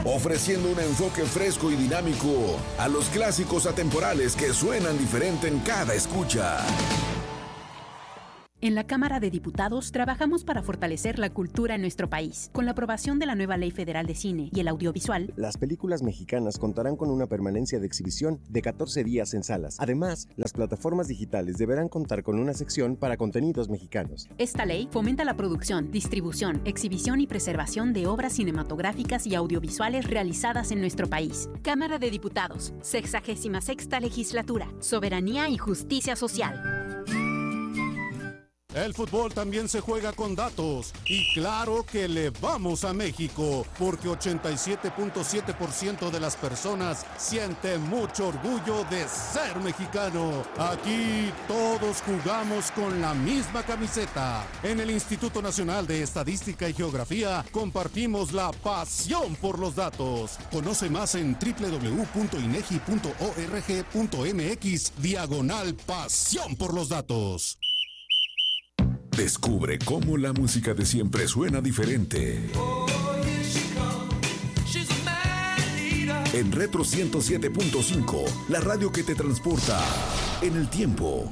ofreciendo un enfoque fresco y dinámico a los clásicos atemporales que suenan diferente en cada escucha. En la Cámara de Diputados trabajamos para fortalecer la cultura en nuestro país. Con la aprobación de la nueva Ley Federal de Cine y el Audiovisual, las películas mexicanas contarán con una permanencia de exhibición de 14 días en salas. Además, las plataformas digitales deberán contar con una sección para contenidos mexicanos. Esta ley fomenta la producción, distribución, exhibición y preservación de obras cinematográficas y audiovisuales realizadas en nuestro país. Cámara de Diputados, 66ª Legislatura, Soberanía y Justicia Social. El fútbol también se juega con datos y claro que le vamos a México porque 87.7% de las personas siente mucho orgullo de ser mexicano. Aquí todos jugamos con la misma camiseta. En el Instituto Nacional de Estadística y Geografía compartimos la pasión por los datos. Conoce más en www.inegi.org.mx/pasión por los datos. Descubre cómo la música de siempre suena diferente. En Retro 107.5, la radio que te transporta en el tiempo.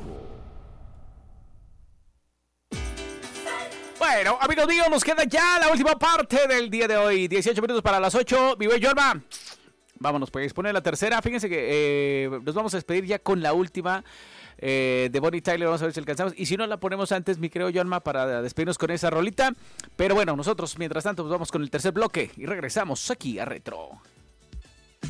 Bueno, amigos míos, nos queda ya la última parte del día de hoy. 18 minutos para las 8. Mi buen Yorma. Vámonos, pues, pone la tercera. Fíjense que nos vamos a despedir ya con la última de Bonnie Tyler. Vamos a ver si alcanzamos. Y si no, la ponemos antes, mi querido Jonma, para despedirnos con esa rolita. Pero bueno, nosotros, mientras tanto, pues vamos con el tercer bloque y regresamos aquí a Retro.